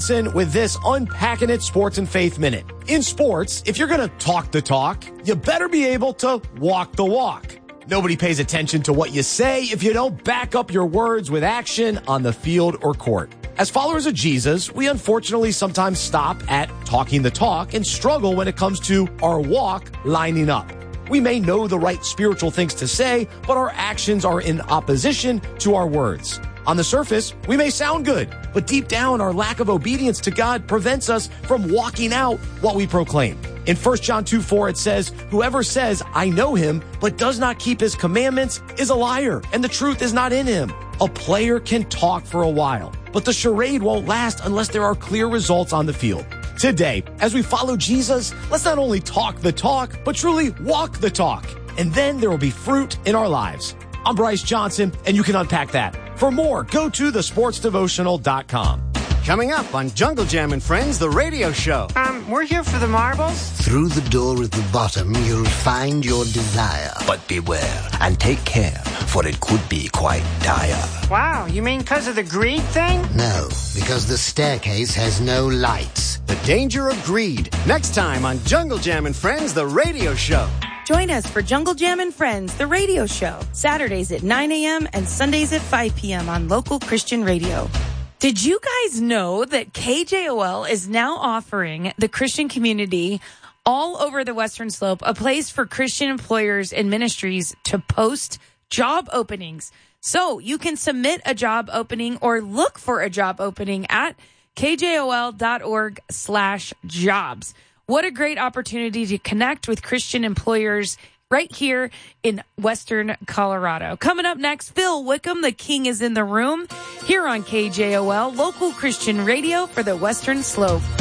with this Unpacking It Sports and Faith Minute. In sports, if you're going to talk the talk, you better be able to walk the walk. Nobody pays attention to what you say if you don't back up your words with action on the field or court. As followers of Jesus, we unfortunately sometimes stop at talking the talk and struggle when it comes to our walk lining up. We may know the right spiritual things to say, but our actions are in opposition to our words. On the surface, we may sound good, but deep down, our lack of obedience to God prevents us from walking out what we proclaim. In 1 John 2:4, it says, "Whoever says, 'I know him,' but does not keep his commandments is a liar, and the truth is not in him." A player can talk for a while, but the charade won't last unless there are clear results on the field. Today, as we follow Jesus, let's not only talk the talk, but truly walk the talk. And then there will be fruit in our lives. I'm Bryce Johnson, and you can unpack that. For more, go to thesportsdevotional.com. Coming up on Jungle Jam and Friends, the radio show. We're here for the marbles. Through the door at the bottom, you'll find your desire. But beware and take care, for it could be quite dire. Wow, you mean because of the greed thing? No, because the staircase has no lights. The danger of greed. Next time on Jungle Jam and Friends, the radio show. Join us for Jungle Jam and Friends, the radio show. Saturdays at 9 a.m. and Sundays at 5 p.m. on local Christian radio. Did you guys know that KJOL is now offering the Christian community all over the Western Slope a place for Christian employers and ministries to post job openings? So you can submit a job opening or look for a job opening at kjol.org/jobs. What a great opportunity to connect with Christian employers right here in Western Colorado. Coming up next, Phil Wickham, the king, is in the room here on KJOL, local Christian radio for the Western Slope.